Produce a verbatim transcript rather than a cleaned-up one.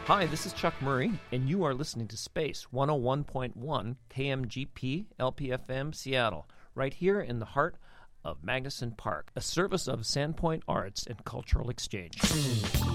Hi, this is Chuck Murray, and you are listening to Space one oh one point one K M G P L P F M Seattle, right here in the heart of Magnuson Park, a service of Sandpoint Arts and Cultural Exchange.